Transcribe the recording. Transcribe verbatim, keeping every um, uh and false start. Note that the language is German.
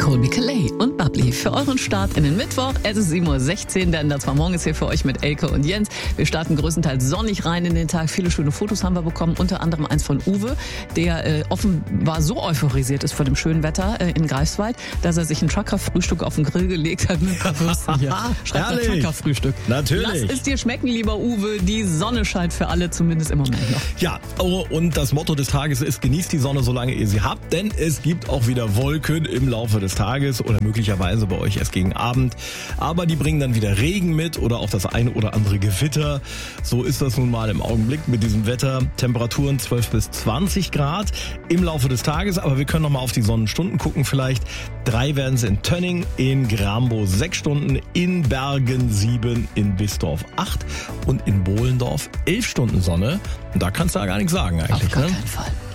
Colby Calais und Bubbly für euren Start in den Mittwoch. Es ist sieben Uhr sechzehn, denn das war morgens hier für euch mit Elke und Jens. Wir starten größtenteils sonnig rein in den Tag. Viele schöne Fotos haben wir bekommen, unter anderem eins von Uwe, der äh, offenbar so euphorisiert ist vor dem schönen Wetter äh, in Greifswald, dass er sich ein Trucker-Frühstück auf den Grill gelegt hat mit ein paar Würstchen hier. Schreibt ein Trucker-Frühstück. Natürlich. Lass es dir schmecken, lieber Uwe. Die Sonne scheint für alle, zumindest im Moment noch. Ja, oh, und das Motto des Tages ist, genießt die Sonne, solange ihr sie habt, denn es gibt auch wieder Wolken im Laufe des Tages oder möglicherweise bei euch erst gegen Abend. Aber die bringen dann wieder Regen mit oder auch das eine oder andere Gewitter. So ist das nun mal im Augenblick mit diesem Wetter. Temperaturen zwölf bis zwanzig Grad im Laufe des Tages. Aber wir können noch mal auf die Sonnenstunden gucken vielleicht. Drei werden es in Tönning, in Grambo sechs Stunden, in Bergen sieben, in Bisdorf acht und in Bohlendorf elf Stunden Sonne. Und da kannst du ja gar nichts sagen eigentlich. Auf gar ne? keinen Fall.